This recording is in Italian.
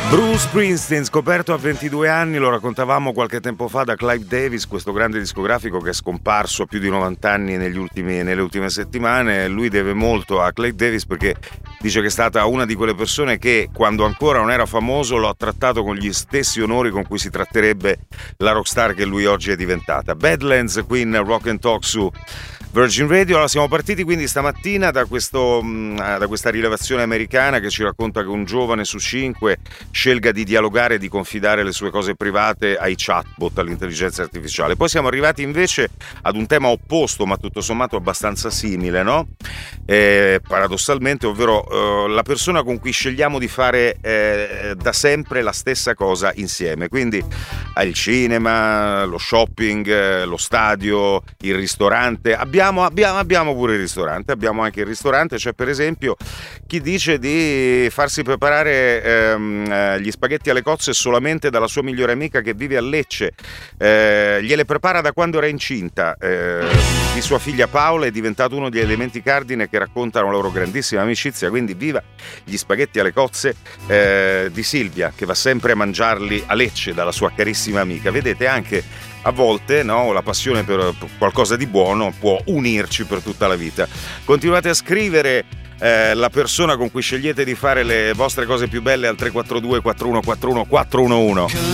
Bruce Springsteen, scoperto a 22 anni, lo raccontavamo qualche tempo fa da Clive Davis, questo grande discografico che è scomparso a più di 90 anni nelle ultime settimane. Lui deve molto a Clive Davis perché dice che è stata una di quelle persone che, quando ancora non era famoso, lo ha trattato con gli stessi onori con cui si tratterebbe la rockstar che lui oggi è diventata. Badlands, Queen, Rock and Talk su Virgin Radio. Allora, siamo partiti quindi stamattina da questa rilevazione americana che ci racconta che un giovane su 5 scelga di dialogare e di confidare le sue cose private ai chatbot, all'intelligenza artificiale. Poi siamo arrivati invece ad un tema opposto, ma tutto sommato abbastanza simile, no? Paradossalmente, ovvero la persona con cui scegliamo di fare da sempre la stessa cosa insieme. Quindi il cinema, lo shopping, lo stadio, il ristorante. Abbiamo pure il ristorante, abbiamo anche il ristorante. C'è per esempio chi dice di farsi preparare gli spaghetti alle cozze solamente dalla sua migliore amica che vive a Lecce, gliele prepara da quando era incinta. Di sua figlia Paola è diventato uno degli elementi cardine che raccontano la loro grandissima amicizia. Quindi viva gli spaghetti alle cozze di Silvia, che va sempre a mangiarli a Lecce dalla sua carissima amica. Vedete, anche a volte, no, la passione per qualcosa di buono può unirci per tutta la vita. Continuate a scrivere la persona con cui scegliete di fare le vostre cose più belle al 342 4141 411.